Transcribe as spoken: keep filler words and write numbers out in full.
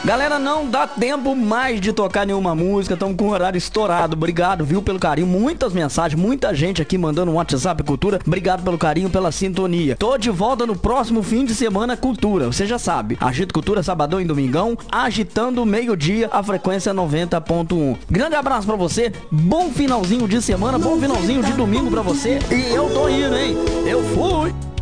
Galera, não dá tempo mais de tocar nenhuma música, estamos com o horário estourado. Obrigado, viu, pelo carinho. Muitas mensagens, muita gente aqui mandando um WhatsApp Cultura. Obrigado pelo carinho, pela sintonia. Tô de volta no próximo fim de semana Cultura. Você já sabe, Agito Cultura, sabadão e domingão, agitando meio-dia, a frequência noventa ponto um. Grande abraço pra você, bom finalzinho de semana, bom finalzinho de domingo pra você. E eu tô indo, hein? Eu fui!